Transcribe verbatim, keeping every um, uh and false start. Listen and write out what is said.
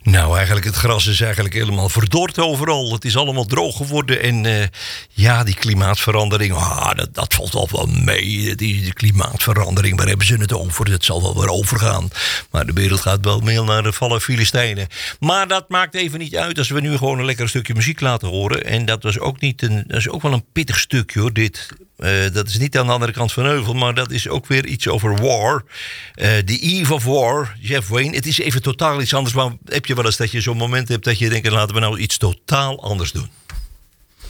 Nou, eigenlijk het gras is eigenlijk helemaal verdord overal. Het is allemaal droog geworden. En uh, ja, die klimaatverandering, ah, dat, dat valt al wel mee. Die, die klimaatverandering, waar hebben ze het over? Dat zal wel weer overgaan. Maar de wereld gaat wel meer naar de vallen Filistijnen. Maar dat maakt even niet uit als we nu gewoon een lekker stukje muziek laten horen. En dat was ook niet een, dat is ook wel een pittig stukje hoor, dit. Uh, dat is niet aan de andere kant van Heuvel, maar dat is ook weer iets over war. The uh, Eve of War, Jeff Wayne. Het is even totaal iets anders, maar heb je wel eens dat je zo'n moment hebt dat je denkt, laten we nou iets totaal anders doen.